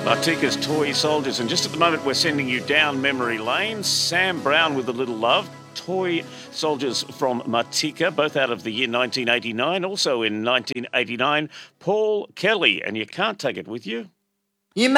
Martika's Toy Soldiers. And just at the moment, we're sending you down memory lane. Sam Brown with a little love. Toy Soldiers from Martika, both out of the year 1989. Also in 1989, Paul Kelly. And you can't take it with you.